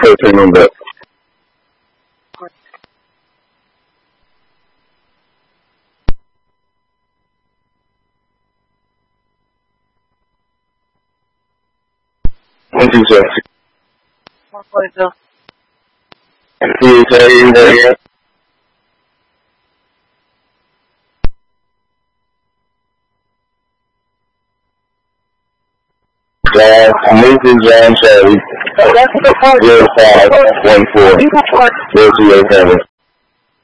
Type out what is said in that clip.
13 on that. Thank you, sir. 142. CHA, there. Nathan John Charlie. 0514. 0287.